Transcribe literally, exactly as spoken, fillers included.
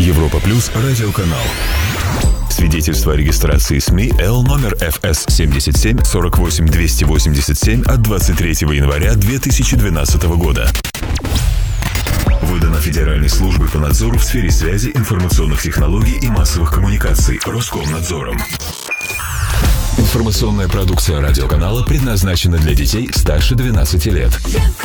Европа Плюс радиоканал. Свидетельство о регистрации СМИ Л номер эф эс семьдесят семь сорок восемь двести восемьдесят семь от двадцать третьего января две тысячи двенадцатого года. Выдано Федеральной службой по надзору в сфере связи, информационных технологий и массовых коммуникаций Роскомнадзором. Информационная продукция радиоканала предназначена для детей старше двенадцати лет.